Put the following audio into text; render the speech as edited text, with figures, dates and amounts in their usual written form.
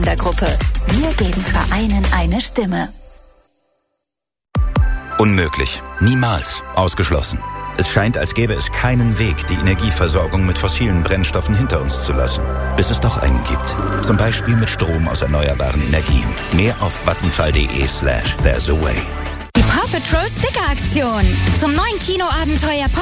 der Gruppe. Wir geben Vereinen eine Stimme. Unmöglich. Niemals. Ausgeschlossen. Es scheint, als gäbe es keinen Weg, die Energieversorgung mit fossilen Brennstoffen hinter uns zu lassen. Bis es doch einen gibt. Zum Beispiel mit Strom aus erneuerbaren Energien. Mehr auf vattenfall.de/there's a way. Die Paw Patrol Sticker Aktion. Zum neuen Kinoabenteuer